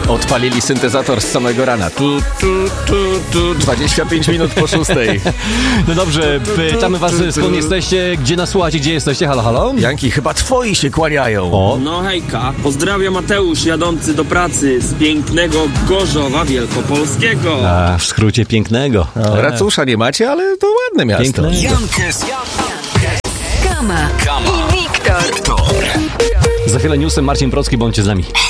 Odpalili syntezator z samego rana. 25 minut po 6. No dobrze, pytamy was, skąd jesteście, gdzie nas słuchacie, gdzie jesteście? Halo, halo? Janki, chyba twoi się kłaniają. O. No hejka, pozdrawiam Mateusz jadący do pracy z pięknego Gorzowa Wielkopolskiego. A, w skrócie pięknego. Racusza nie macie, ale to ładne miasto. Piękne. Jankes, Kama i Wiktor. Za chwilę newsem Marcin Procki, bądźcie z nami.